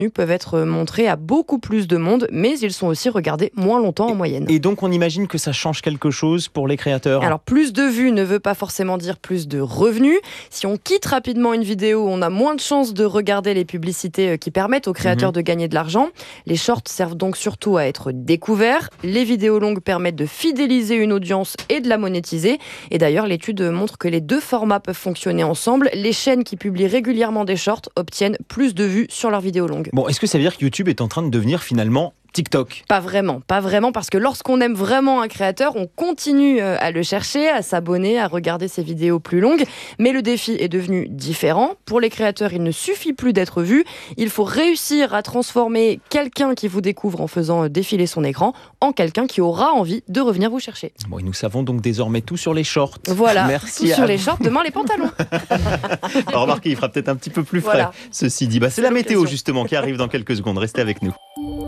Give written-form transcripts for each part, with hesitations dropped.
peuvent être montrés à beaucoup plus de monde, mais ils sont aussi regardés moins longtemps en moyenne. Et donc on imagine que ça change quelque chose pour les créateurs. Alors plus de vues ne veut pas forcément dire plus de revenus. Si on quitte rapidement une vidéo, on a moins de chances de regarder les publicités qui permettent aux créateurs de gagner de l'argent. Les shorts servent donc surtout à être découverts. Les vidéos longues permettent de fidéliser une audience et de la monétiser. Et d'ailleurs, l'étude montre que les deux formats peuvent fonctionner ensemble. Les chaînes qui publient régulièrement des shorts obtiennent plus de vues sur leurs vidéos longues. Bon, est-ce que ça veut dire que YouTube est en train de devenir finalement TikTok? Pas vraiment, parce que lorsqu'on aime vraiment un créateur, on continue à le chercher, à s'abonner, à regarder ses vidéos plus longues. Mais le défi est devenu différent. Pour les créateurs, il ne suffit plus d'être vu. Il faut réussir à transformer quelqu'un qui vous découvre en faisant défiler son écran en quelqu'un qui aura envie de revenir vous chercher. Bon, et nous savons donc désormais tout sur les shorts. Voilà, merci tout sur les shorts, demain les pantalons. Remarquez, il fera peut-être un petit peu plus frais, Voilà. Ceci dit. C'est la météo justement qui arrive dans quelques secondes. Restez avec nous.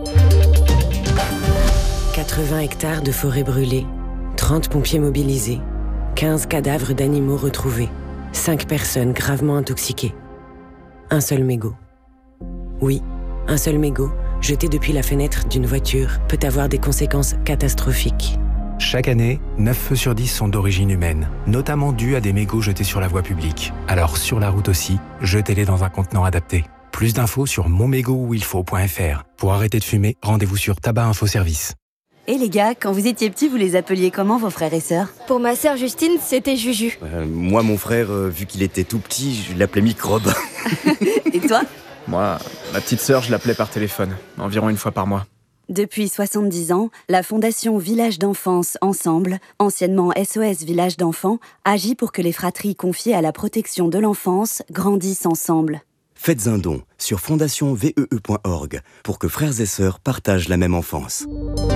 80 hectares de forêt brûlée, 30 pompiers mobilisés, 15 cadavres d'animaux retrouvés, 5 personnes gravement intoxiquées. Un seul mégot. Oui, un seul mégot, jeté depuis la fenêtre d'une voiture, peut avoir des conséquences catastrophiques. Chaque année, 9 feux sur 10 sont d'origine humaine, notamment dus à des mégots jetés sur la voie publique. Alors sur la route aussi, jetez-les dans un contenant adapté. Plus d'infos sur monmégotuilfaut.fr. Pour arrêter de fumer, rendez-vous sur Tabac Info Service. Et les gars, quand vous étiez petits, vous les appeliez comment vos frères et sœurs ? Pour ma sœur Justine, c'était Juju. Moi, mon frère, vu qu'il était tout petit, je l'appelais Microbe. Et toi ? Moi, ma petite sœur, je l'appelais par téléphone, environ une fois par mois. Depuis 70 ans, la Fondation Village d'Enfance Ensemble, anciennement SOS Village d'Enfants, agit pour que les fratries confiées à la protection de l'enfance grandissent ensemble. Faites un don sur fondationvee.org pour que frères et sœurs partagent la même enfance.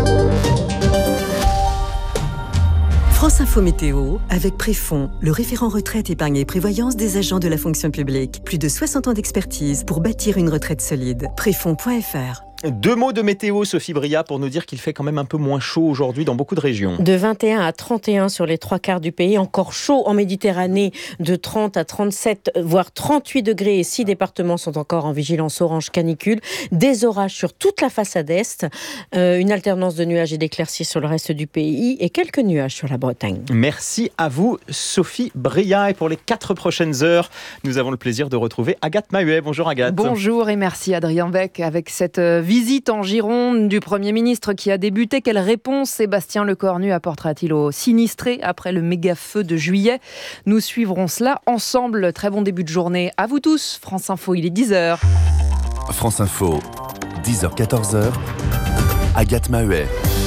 France Info Météo, avec Préfond, le référent retraite, épargne et prévoyance des agents de la fonction publique. Plus de 60 ans d'expertise pour bâtir une retraite solide. Préfond.fr. 2 mots de météo, Sophie Bria, pour nous dire qu'il fait quand même un peu moins chaud aujourd'hui dans beaucoup de régions. De 21 à 31 sur les 3/4 du pays, encore chaud en Méditerranée, de 30 à 37, voire 38 degrés, et 6 départements sont encore en vigilance orange canicule. Des orages sur toute la façade est, une alternance de nuages et d'éclaircies sur le reste du pays et quelques nuages sur la Bretagne. Merci à vous, Sophie Bria. Et pour les 4 prochaines heures, nous avons le plaisir de retrouver Agathe Mahuet. Bonjour Agathe. Bonjour et merci Adrien Beck. Avec cette visite en Gironde du Premier ministre qui a débuté, quelle réponse Sébastien Lecornu apportera-t-il aux sinistrés après le méga-feu de juillet ? Nous suivrons cela ensemble. Très bon début de journée à vous tous. France Info, il est 10h. France Info, 10h-14h, Agathe Mahuet.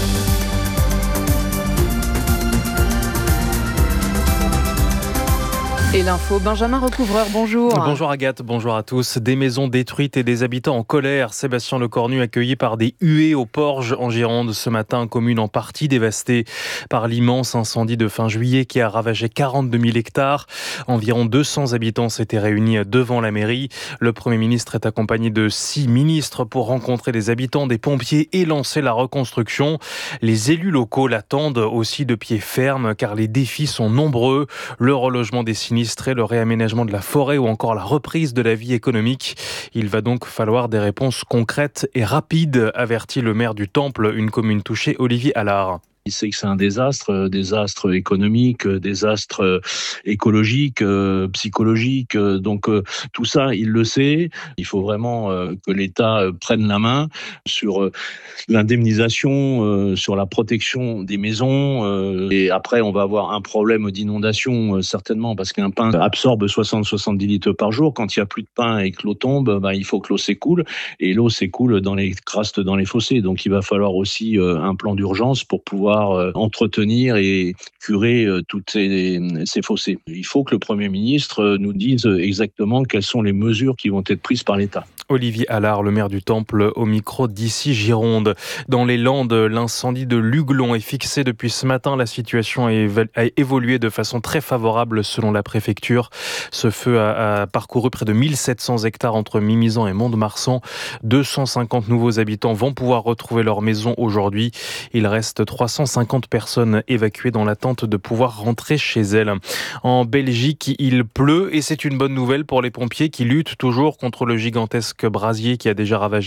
Et l'info, Benjamin Recouvreur, bonjour. Bonjour Agathe, bonjour à tous. Des maisons détruites et des habitants en colère. Sébastien Lecornu accueilli par des huées aux Porges en Gironde ce matin, commune en partie dévastée par l'immense incendie de fin juillet qui a ravagé 42 000 hectares. Environ 200 habitants s'étaient réunis devant la mairie. Le Premier ministre est accompagné de 6 ministres pour rencontrer des habitants, des pompiers et lancer la reconstruction. Les élus locaux l'attendent aussi de pied ferme car les défis sont nombreux. Le relogement des sinistrés, le réaménagement de la forêt ou encore la reprise de la vie économique. Il va donc falloir des réponses concrètes et rapides, avertit le maire du Temple, une commune touchée, Olivier Allard. Il sait que c'est un désastre économique, désastre écologique, psychologique. Donc tout ça, il le sait. Il faut vraiment que l'État prenne la main sur l'indemnisation, sur la protection des maisons. Et après, on va avoir un problème d'inondation, certainement, parce qu'un pain absorbe 60-70 litres par jour. Quand il n'y a plus de pain et que l'eau tombe, il faut que l'eau s'écoule. Et l'eau s'écoule dans les crastes, dans les fossés. Donc il va falloir aussi un plan d'urgence pour pouvoir entretenir et curer toutes ces fossés. Il faut que le Premier ministre nous dise exactement quelles sont les mesures qui vont être prises par l'État. Olivier Allard, le maire du Temple, au micro d'ici Gironde. Dans les Landes, l'incendie de Luglon est fixé depuis ce matin. La situation a évolué de façon très favorable selon la préfecture. Ce feu a parcouru près de 1700 hectares entre Mimizan et Mont-de-Marsan. 250 nouveaux habitants vont pouvoir retrouver leur maison aujourd'hui. Il reste 350 personnes évacuées dans l'attente de pouvoir rentrer chez elles. En Belgique, il pleut et c'est une bonne nouvelle pour les pompiers qui luttent toujours contre le gigantesque brasier qui a déjà ravagé